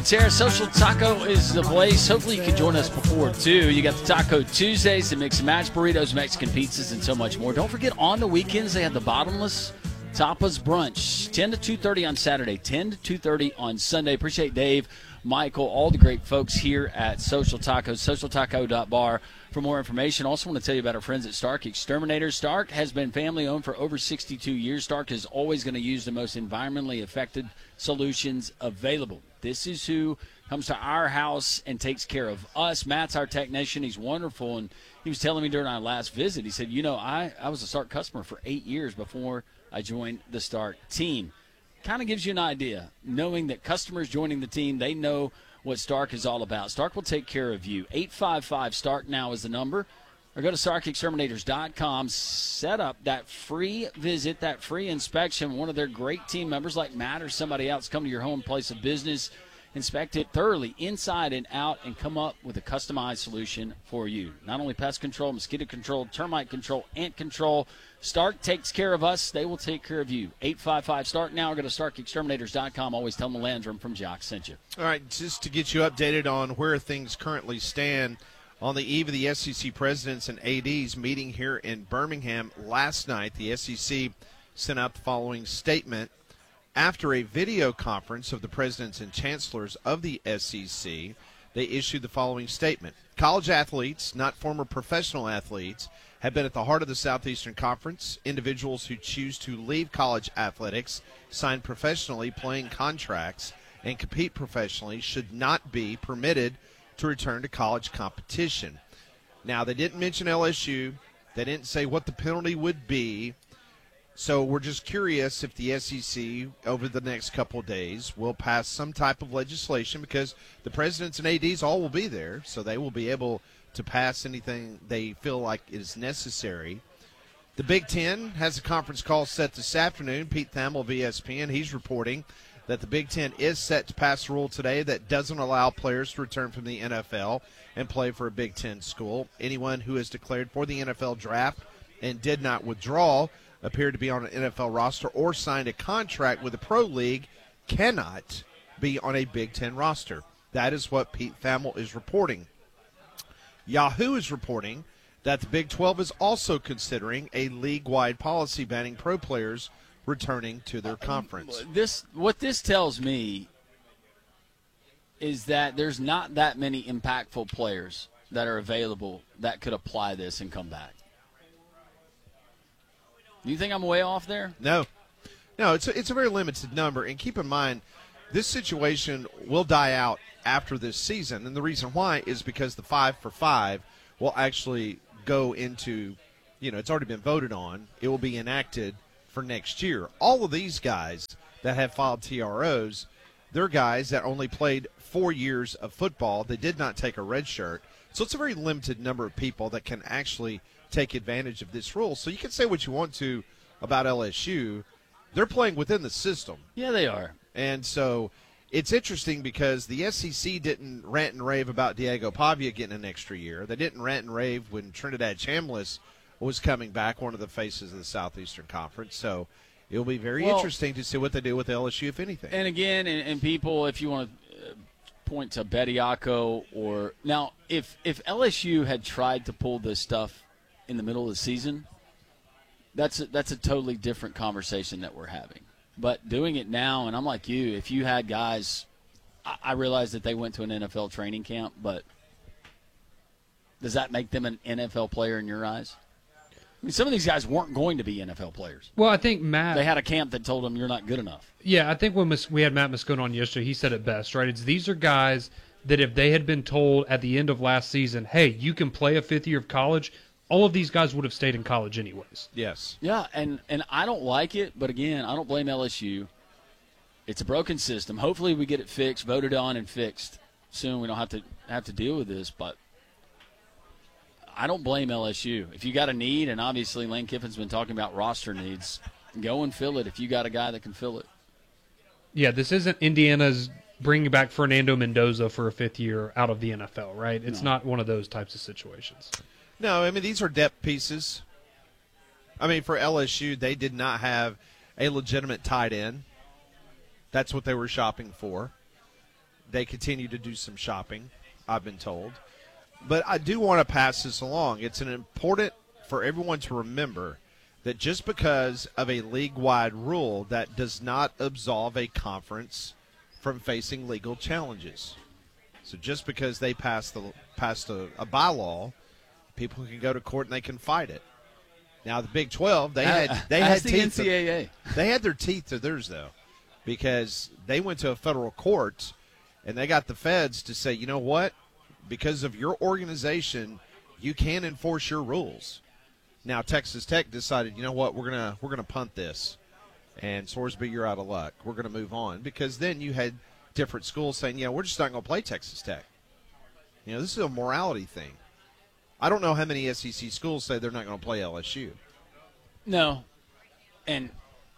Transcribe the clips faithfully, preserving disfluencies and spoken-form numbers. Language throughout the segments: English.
Sarah, Social Taco is the place. Hopefully you can join us before, too. You got the Taco Tuesdays, the mix and match burritos, Mexican pizzas, and so much more. Don't forget, on the weekends, they have the bottomless tapas brunch, ten to two thirty on Saturday, ten to two thirty on Sunday. Appreciate Dave, Michael, all the great folks here at Social Taco, social taco dot bar for more information. Also want to tell you about our friends at Stark Exterminators. Stark has been family-owned for over sixty-two years. Stark is always going to use the most environmentally effective solutions available. This is who comes to our house and takes care of us. Matt's our technician. He's wonderful. And he was telling me during our last visit, he said, you know, I, I was a Stark customer for eight years before I joined the Stark team. Kind of gives you an idea, knowing that customers joining the team, they know what Stark is all about. Stark will take care of you. eight five five STARK now is the number. Or go to stark exterminators dot com. Set up that free visit, that free inspection. One of their great team members like Matt or somebody else come to your home, place of business, inspect it thoroughly inside and out, and come up with a customized solution for you. Not only pest control, mosquito control, termite control, ant control. Stark takes care of us. They will take care of you. eight five five STARK now. Or go to stark exterminators dot com. Always tell them Landrum from Jock sent you. All right, just to get you updated on where things currently stand, on the eve of the S E C presidents and A Ds meeting here in Birmingham last night, the S E C sent out the following statement. After a video conference of the presidents and chancellors of the S E C, they issued the following statement. College athletes, not former professional athletes, have been at the heart of the Southeastern Conference. Individuals who choose to leave college athletics, sign professionally playing contracts, and compete professionally should not be permitted to return to college competition. Now, they didn't mention L S U. They didn't say what the penalty would be. So we're just curious if the S E C over the next couple of days will pass some type of legislation, because the presidents and A Ds all will be there, so they will be able to pass anything they feel like is necessary. The Big Ten has a conference call set this afternoon. Pete Thamel of E S P N, he's reporting that the Big Ten is set to pass a rule today that doesn't allow players to return from the N F L and play for a Big Ten school. Anyone who is declared for the N F L draft and did not withdraw, appeared to be on an N F L roster, or signed a contract with a pro league cannot be on a Big Ten roster. That is what Pete Thamel is reporting. Yahoo is reporting that the Big twelve is also considering a league-wide policy banning pro players returning to their conference. This, what this tells me is that there's not that many impactful players that are available that could apply this and come back. Do you think I'm way off there? No. No, it's a, it's a very limited number. And keep in mind, this situation will die out after this season. And the reason why is because the five for five will actually go into, you know, it's already been voted on. It will be enacted for next year. All of these guys that have filed T R Os, they're guys that only played four years of football. They did not take a red shirt. So it's a very limited number of people that can actually take advantage of this rule. So you can say what you want to about L S U. They're playing within the system. Yeah, they are. And so it's interesting because the S E C didn't rant and rave about Diego Pavia getting an extra year. They didn't rant and rave when Trinidad Chambliss was coming back, one of the faces of the Southeastern Conference. So it'll be very well, interesting to see what they do with L S U, if anything. And again, and, and people, if you want to point to Bediako or – now, if, if L S U had tried to pull this stuff in the middle of the season, that's a, that's a totally different conversation that we're having. But doing it now, and I'm like you, if you had guys – I realize that they went to an N F L training camp, but does that make them an N F L player in your eyes? I mean, some of these guys weren't going to be N F L players. Well, I think Matt – They had a camp that told them you're not good enough. Yeah, I think when we had Matt Moscone on yesterday, he said it best, right? It's these are guys that if they had been told at the end of last season, hey, you can play a fifth year of college, all of these guys would have stayed in college anyways. Yes. Yeah, and, and I don't like it, but again, I don't blame L S U. It's a broken system. Hopefully we get it fixed, voted on and fixed soon. We don't have to have to deal with this, but I don't blame L S U. If you got a need, and obviously Lane Kiffin's been talking about roster needs, go and fill it if you got a guy that can fill it. Yeah, this isn't Indiana's bringing back Fernando Mendoza for a fifth year out of the N F L, right? It's no. not one of those types of situations. No, I mean, these are depth pieces. I mean, for L S U, they did not have a legitimate tight end. That's what they were shopping for. they continue to do some shopping, I've been told. But I do want to pass this along. It's an important for everyone to remember that just because of a league-wide rule, that does not absolve a conference from facing legal challenges. So just because they passed the passed a, a bylaw, people can go to court and they can fight it. Now the Big twelve, they had they had the teeth. N C double A. They had their teeth to theirs though, because they went to a federal court and they got the feds to say, you know what, because of your organization, you can enforce your rules. Now Texas Tech decided, you know what, we're gonna we're gonna punt this, and Sorsby, you're out of luck. We're gonna move on, because then you had different schools saying, yeah, we're just not gonna play Texas Tech. You know, this is a morality thing. I don't know how many S E C schools say they're not going to play L S U. No. And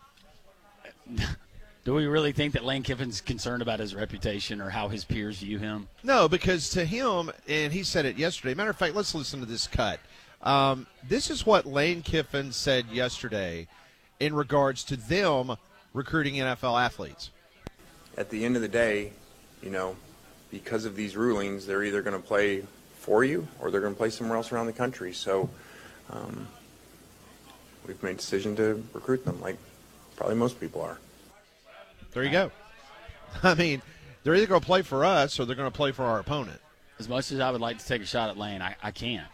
do we really think that Lane Kiffin's concerned about his reputation or how his peers view him? No, because to him, and he said it yesterday. Matter of fact, let's listen to this cut. Um, this is what Lane Kiffin said yesterday in regards to them recruiting N F L athletes. At the end of the day, you know, because of these rulings, they're either going to play for you or they're going to play somewhere else around the country. So um, we've made a decision to recruit them, like probably most people are. There you go. I mean, they're either going to play for us or they're going to play for our opponent. As much as I would like to take a shot at Lane, I, I can't.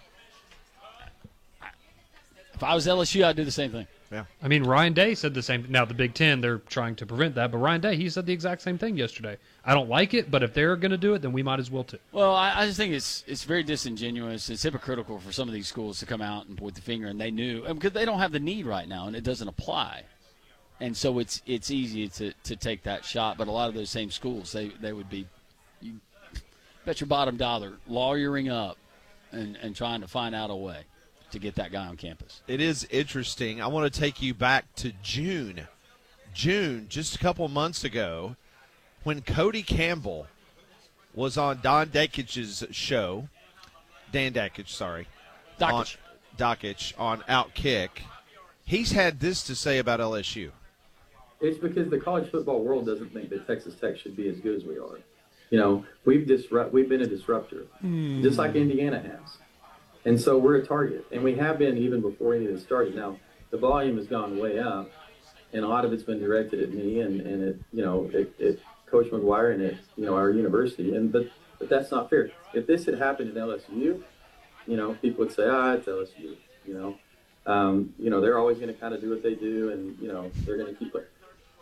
I, if I was L S U, I'd do the same thing. Yeah. I mean, Ryan Day said the same. Now, the Big Ten, they're trying to prevent that, but Ryan Day, he said the exact same thing yesterday. I don't like it, but if they're going to do it, then we might as well too. Well, I, I just think it's it's very disingenuous. It's hypocritical for some of these schools to come out and point the finger, and they knew, because they don't have the need right now, and it doesn't apply. And so it's it's easy to, to take that shot, but a lot of those same schools, they, they would be, you bet your bottom dollar, lawyering up and, and trying to find out a way to get that guy on campus. It is interesting. I want to take you back to June. June, just a couple months ago, when Cody Campbell was on Don Dakich's show, Dan Dakich, sorry, Dakich. on, Dakich on Outkick, he's had this to say about L S U. It's because the college football world doesn't think that Texas Tech should be as good as we are. You know, we've disrupt, we've been a disruptor, mm. just like Indiana has. And so we're a target, and we have been even before any of this started. Now, the volume has gone way up, and a lot of it's been directed at me and, and at, you know, at, at Coach McGuire and at, you know, our university. And but, but that's not fair. If this had happened at L S U, you know, people would say, ah, it's L S U, you know. Um, you know, they're always going to kind of do what they do, and, you know, they're going to keep it.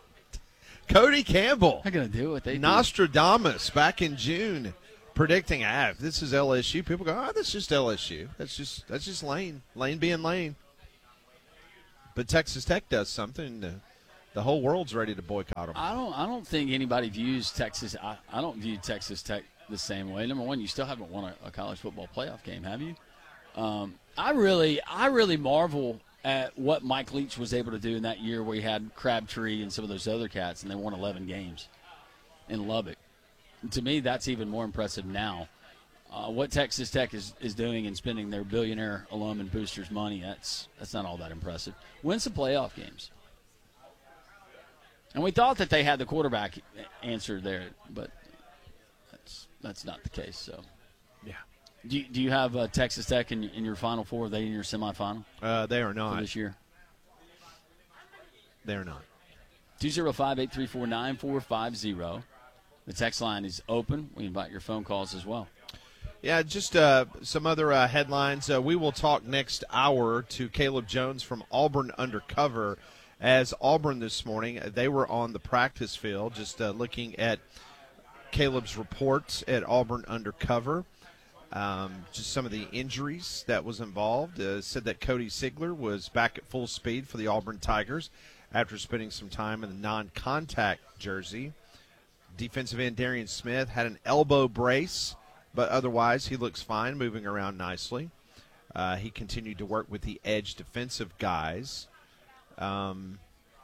Cody Campbell. They're going to do what they do. Nostradamus back in June. Predicting, ah, if this is L S U, people go, ah, oh, that's just L S U. That's just that's just Lane. Lane being Lane. But Texas Tech does something. The, the whole world's ready to boycott them. I don't I don't think anybody views Texas I, I don't view Texas Tech the same way. Number one, you still haven't won a, a college football playoff game, have you? Um, I really I really marvel at what Mike Leach was able to do in that year where he had Crabtree and some of those other cats, and they won eleven games in Lubbock. To me, that's even more impressive now. Uh, what Texas Tech is, is doing and spending their billionaire alum and boosters' money, that's that's not all that impressive. Win some playoff games. And we thought that they had the quarterback answer there, but that's that's not the case. So, yeah. Do you, do you have uh, Texas Tech in, in your Final Four? Are they in your semifinal? Uh, they are not. For this year? They are not. two oh five, eight three four, nine four five zero. The text line is open. We invite your phone calls as well. Yeah, just uh, some other uh, headlines. Uh, we will talk next hour to Caleb Jones from Auburn Undercover. As Auburn this morning, they were on the practice field just uh, looking at Caleb's reports at Auburn Undercover. Um, just some of the injuries that was involved. Uh, said that Cody Sigler was back at full speed for the Auburn Tigers after spending some time in the non-contact jersey. Defensive end Darian Smith had an elbow brace, but otherwise he looks fine, moving around nicely. Uh, he continued to work with the edge defensive guys. Um,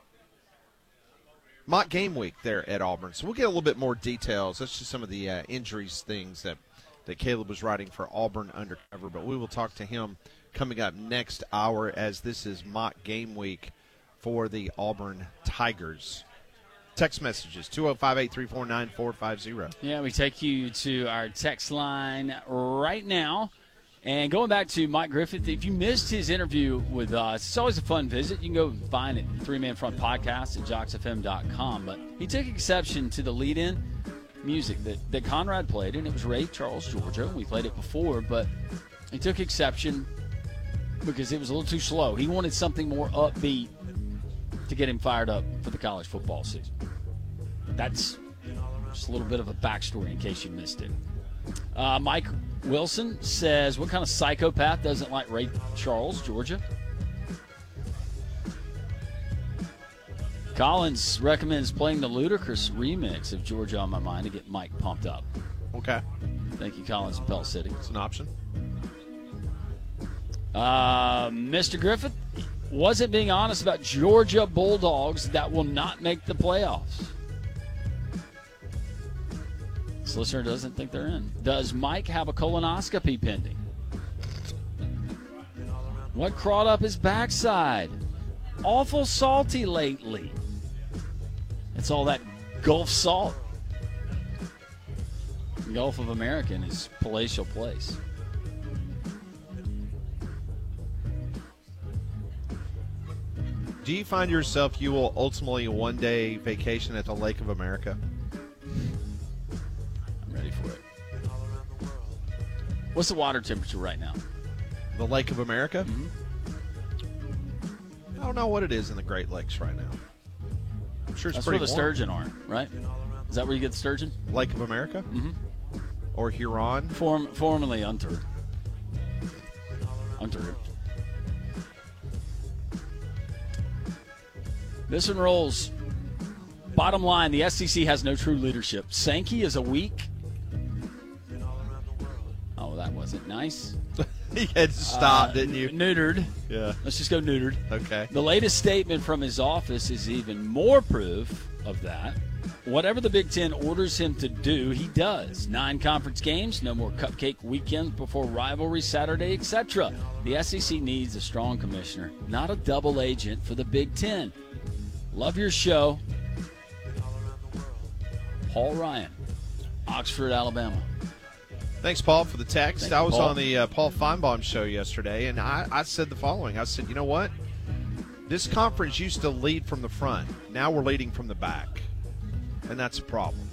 mock game week there at Auburn. So we'll get a little bit more details. That's just some of the uh, injuries things that, that Caleb was writing for Auburn Undercover. But we will talk to him coming up next hour, as this is mock game week for the Auburn Tigers. Text messages, two oh five, eight three four, nine four five zero. Yeah, we take you to our text line right now. And going back to Mike Griffith, if you missed his interview with us, it's always a fun visit. You can go find it, Three Man Front Podcast at jocks f m dot com. But he took exception to the lead-in music that, that Conrad played, and it was Ray Charles, Georgia. We played it before, but he took exception because it was a little too slow. He wanted something more upbeat to get him fired up for the college football season. That's just a little bit of a backstory in case you missed it. Uh, Mike Wilson says, what kind of psychopath doesn't like Ray Charles, Georgia? Collins recommends playing the Ludacris remix of Georgia on My Mind to get Mike pumped up. Okay. Thank you, Collins in Pell City. It's an option. Uh, Mister Griffith wasn't being honest about Georgia Bulldogs that will not make the playoffs. This listener doesn't think they're in. Does Mike have a colonoscopy pending? What crawled up his backside? Awful salty lately. It's all that Gulf salt. The Gulf of America in his palatial place. Do you find yourself you will ultimately one day vacation at the Lake of America? I'm ready for it. What's the water temperature right now? The Lake of America? Mm-hmm. I don't know what it is in the Great Lakes right now. I'm sure it's That's pretty where the warm. sturgeon are, right? Is that where you get the sturgeon? Lake of America? Mm-hmm. Or Huron? Form, formerly Unter. Unter. This one rolls. Bottom line, the S E C has no true leadership. Sankey is a weak. Oh, that wasn't nice. You had to stop, Uh, didn't you? Neutered. Yeah. Let's just go neutered. Okay. The latest statement from his office is even more proof of that. Whatever the Big Ten orders him to do, he does. Nine conference games, no more cupcake weekends before rivalry Saturday, et cetera. The S E C needs a strong commissioner, not a double agent for the Big Ten. Love your show. Paul Ryan, Oxford, Alabama. Thanks, Paul, for the text. Thank I you, was Paul. on the uh, Paul Feinbaum show yesterday, and I, I said the following. I said, you know what? This conference used to lead from the front. Now we're leading from the back, and that's a problem.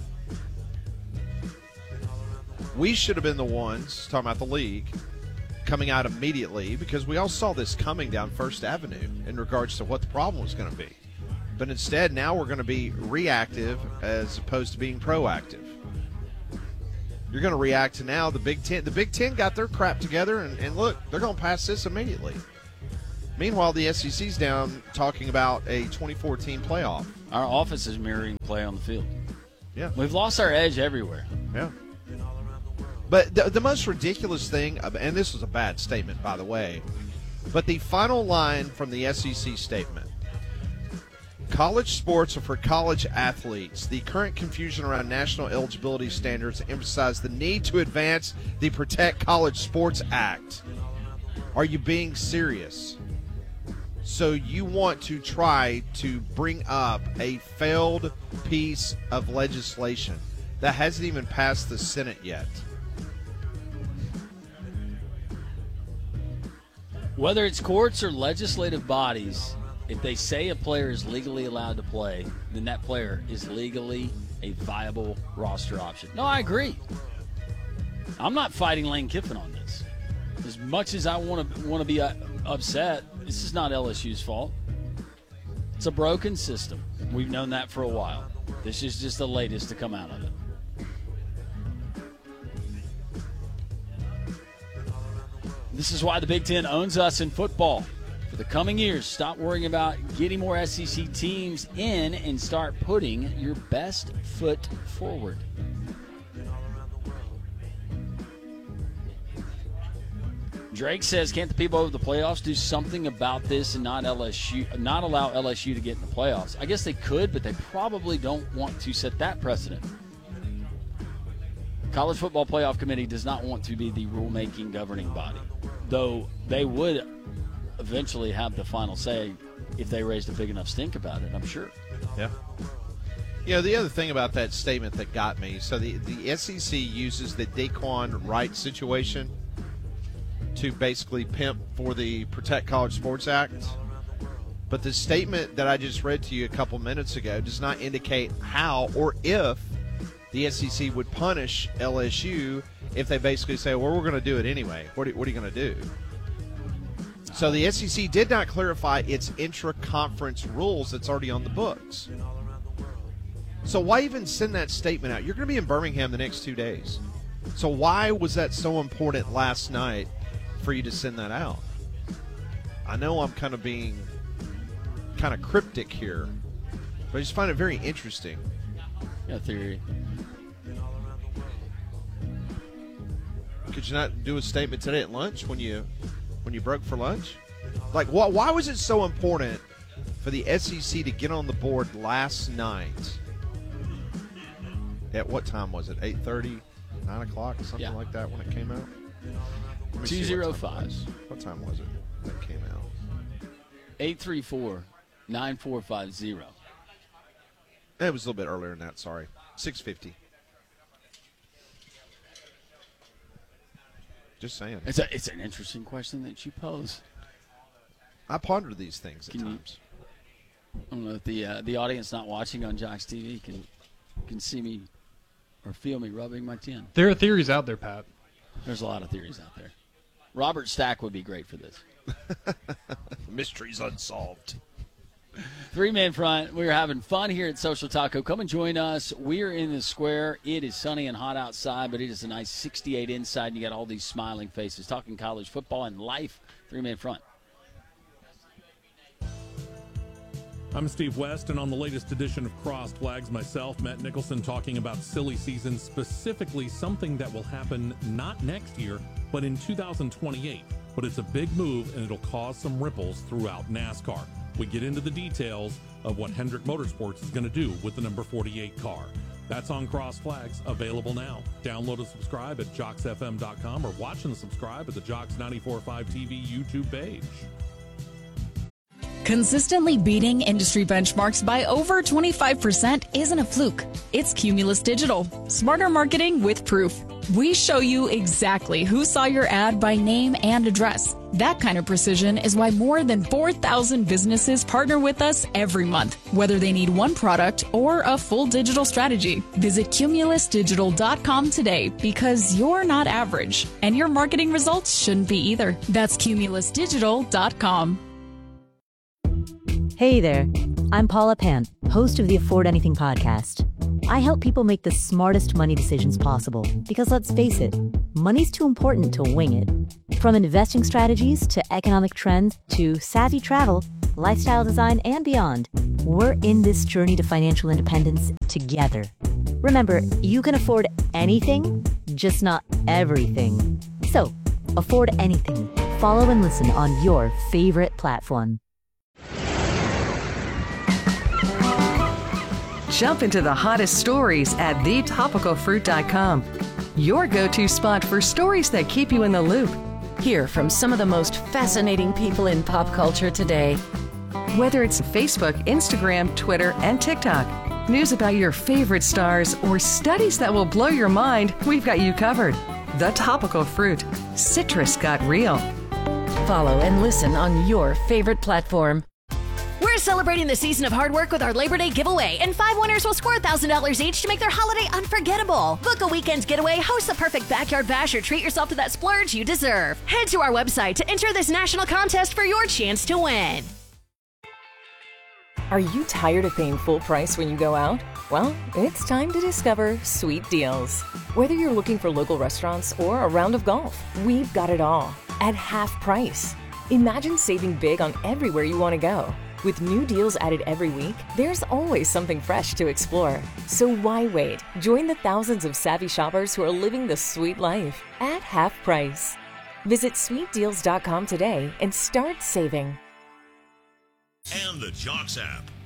We should have been the ones, talking about the league, coming out immediately because we all saw this coming down First Avenue in regards to what the problem was going to be. But instead, now we're going to be reactive as opposed to being proactive. You're going to react to now the Big Ten. The Big Ten got their crap together, and, and look, they're going to pass this immediately. Meanwhile, the S E C's down talking about a twenty fourteen playoff. Our office is mirroring play on the field. Yeah. We've lost our edge everywhere. Yeah. But the, the most ridiculous thing, and this was a bad statement, by the way, but the final line from the S E C statement, college sports are for college athletes. The current confusion around national eligibility standards emphasize the need to advance the Protect College Sports Act. Are you being serious? So you want to try to bring up a failed piece of legislation that hasn't even passed the Senate yet. Whether it's courts or legislative bodies, if they say a player is legally allowed to play, then that player is legally a viable roster option. No, I agree. I'm not fighting Lane Kiffin on this. As much as I want to want to be uh, upset, this is not L S U's fault. It's a broken system. We've known that for a while. This is just the latest to come out of it. This is why the Big Ten owns us in football. For the coming years, stop worrying about getting more S E C teams in and start putting your best foot forward. Drake says, can't the people over the playoffs do something about this and not L S U, not allow L S U to get in the playoffs? I guess they could, but they probably don't want to set that precedent. College Football Playoff Committee does not want to be the rulemaking governing body, though they would eventually have the final say if they raised a big enough stink about it, I'm sure. Yeah. You know, the other thing about that statement that got me, so the, the S E C uses the Daquan Wright situation to basically pimp for the Protect College Sports Act. But the statement that I just read to you a couple minutes ago does not indicate how or if the S E C would punish L S U if they basically say, well, we're going to do it anyway. What are, what are you going to do? So the S E C did not clarify its intra-conference rules that's already on the books. So why even send that statement out? You're going to be in Birmingham the next two days. So why was that so important last night for you to send that out? I know I'm kind of being kind of cryptic here, but I just find it very interesting. Yeah, theory. Could you not do a statement today at lunch when you when you broke for lunch? Like, why, why was it so important for the S E C to get on the board last night? At what time was it? eight thirty, nine o'clock, something yeah. like that when it came out? two oh five. What time was it that came out? eight three four, nine four five zero. It was a little bit earlier than that, sorry. six fifty. Just saying. It's a, it's an interesting question that you pose. I ponder these things at can times. You, I don't know if the uh, the audience not watching on Jocks T V can can see me or feel me rubbing my chin. There are theories out there, Pat. There's a lot of theories out there. Robert Stack would be great for this. Mysteries unsolved. Three-man front. We're having fun here at Social Taco. Come and join us. We're in the square. It is sunny and hot outside, but it is a nice sixty-eight inside. And you got all these smiling faces talking college football and life. Three-man front. I'm Steve West, and on the latest edition of Crossed Flags, myself, Matt Nicholson, talking about silly season, specifically something that will happen not next year, but in two thousand twenty-eight. But it's a big move, and it'll cause some ripples throughout NASCAR. We get into the details of what Hendrick Motorsports is going to do with the number forty-eight car. That's on Crossed Flags, available now. Download and subscribe at jocks f m dot com or watch and subscribe at the Jocks ninety-four point five T V YouTube page. Consistently beating industry benchmarks by over twenty-five percent isn't a fluke. It's Cumulus Digital. Smarter marketing with proof. We show you exactly who saw your ad by name and address. That kind of precision is why more than four thousand businesses partner with us every month, whether they need one product or a full digital strategy. Visit cumulus digital dot com today because you're not average, and your marketing results shouldn't be either. That's cumulus digital dot com. Hey there, I'm Paula Pant, host of the Afford Anything podcast. I help people make the smartest money decisions possible because, let's face it, money's too important to wing it. From investing strategies to economic trends to savvy travel, lifestyle design, and beyond, we're in this journey to financial independence together. Remember, you can afford anything, just not everything. So, afford anything. Follow and listen on your favorite platform. Jump into the hottest stories at the topical fruit dot com. Your go-to spot for stories that keep you in the loop. Hear from some of the most fascinating people in pop culture today. Whether it's Facebook, Instagram, Twitter, and TikTok, news about your favorite stars, or studies that will blow your mind, we've got you covered. The Topical Fruit. Citrus got real. Follow and listen on your favorite platform. We're celebrating the season of hard work with our Labor Day giveaway, and five winners will score one thousand dollars each to make their holiday unforgettable. Book a weekend getaway, host the perfect backyard bash, or treat yourself to that splurge you deserve. Head to our website to enter this national contest for your chance to win. Are you tired of paying full price when you go out? Well, it's time to discover Sweet Deals. Whether you're looking for local restaurants or a round of golf, we've got it all at half price. Imagine saving big on everywhere you want to go. With new deals added every week, there's always something fresh to explore. So why wait? Join the thousands of savvy shoppers who are living the sweet life at half price. Visit sweet deals dot com today and start saving. And the Jocks app.